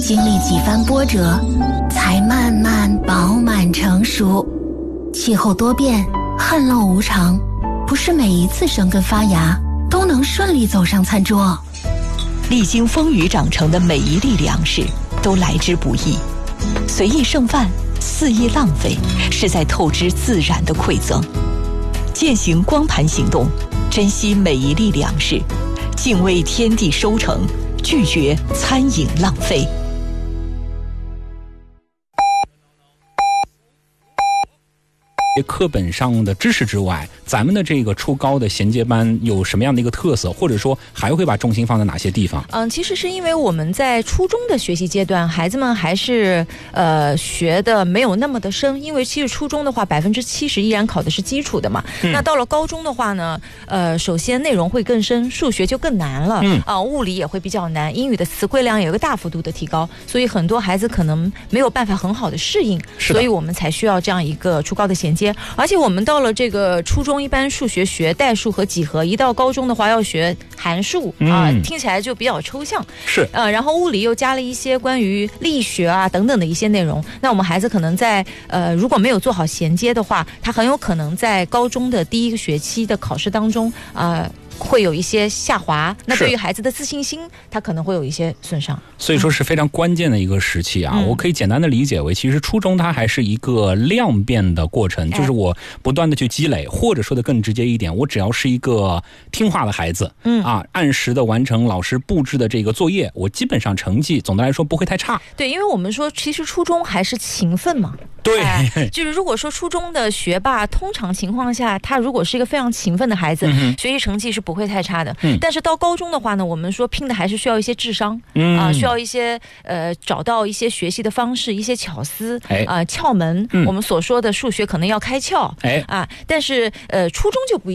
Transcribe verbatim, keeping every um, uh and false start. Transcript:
经历几番波折，才慢慢饱满成熟。气候多变，旱涝无常，不是每一次生根发芽都能顺利走上餐桌。 历经风雨长成的每一粒粮食都来之不易，随意剩饭，肆意浪费，是在透支自然的馈赠。践行光盘行动，珍惜每一粒粮食，敬畏天地收成，拒绝餐饮浪费。 课本上的知识之外，咱们的这个初高的衔接班有什么样的一个特色，或者说还会把重心放在哪些地方？ 嗯，其实是因为我们在初中的学习阶段，孩子们还是呃学的没有那么的深，因为其实初中的话百分之七十依然考的是基础的嘛。嗯、那到了高中的话呢，呃，首先内容会更深，数学就更难了，嗯啊、呃，物理也会比较难，英语的词汇量也有个大幅度的提高，所以很多孩子可能没有办法很好的适应，所以我们才需要这样一个初高的衔接。而且我们到了这个初中，一般数学学代数和几何，一到高中的话要学函数啊、呃嗯，听起来就比较抽象。 是呃，然后物理又加了一些关于力学啊等等的一些内容。那我们孩子可能在呃如果没有做好衔接的话，他很有可能在高中的第一个学期的考试当中啊。呃会有一些下滑，那对于孩子的自信心他可能会有一些损伤， 所以说是非常关键的一个时期啊、嗯、我可以简单的理解为，其实初中它还是一个量变的过程、哎、就是我不断的去积累，或者说的更直接一点，我只要是一个听话的孩子，嗯啊，按时的完成老师布置的这个作业，我基本上成绩总的来说不会太差。 对，因为我们说其实初中还是勤奋嘛， 对、 哎、就是如果说初中的学霸通常情况下他如果是一个非常勤奋的孩子、嗯、学习成绩是不会太差的、嗯、但是到高中的话呢，我们说拼的还是需要一些智商、嗯啊、需要一些呃找到一些学习的方式，一些巧思啊、哎呃、窍门、嗯、我们所说的数学可能要开窍、哎、啊，但是呃初中就不一样。